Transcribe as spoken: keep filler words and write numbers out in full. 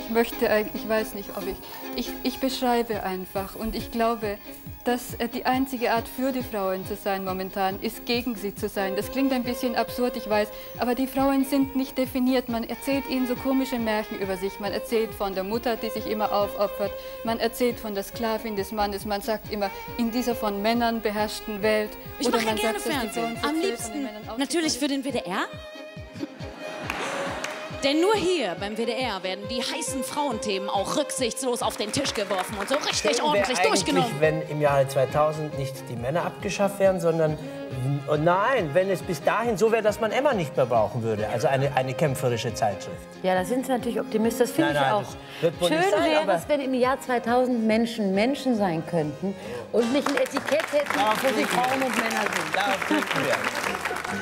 ich möchte eigentlich, ich weiß nicht, ob ich, ich, ich beschreibe einfach und ich glaube, dass die einzige Art für die Frauen zu sein momentan ist, gegen sie zu sein. Das klingt ein bisschen absurd, ich weiß, aber die Frauen sind nicht definiert. Man erzählt ihnen so komische Märchen über sich. Man erzählt von der Mutter, die sich immer aufopfert. Man erzählt von der Sklavin des Mannes. Man sagt immer, in dieser von Männern beherrschten Welt. Ich mache ja gerne Fernsehen. Am liebsten natürlich für den W D R. Denn nur hier beim W D R werden die heißen Frauenthemen auch rücksichtslos auf den Tisch geworfen und so richtig Schön ordentlich wäre durchgenommen. Wenn im Jahre zweitausend nicht die Männer abgeschafft werden, sondern oh nein, wenn es bis dahin so wäre, dass man Emma nicht mehr brauchen würde. Also eine, eine kämpferische Zeitschrift. Ja, da sind Sie natürlich Optimist, das finde ich Nein, nein, auch. das wird wohl Schön nicht sein, wäre aber- es, wenn im Jahr zweitausend Menschen Menschen sein könnten und nicht ein Etikett hätten, Darauf wo sie trinken wir. Frauen und Männer sind. Darauf trinken wir.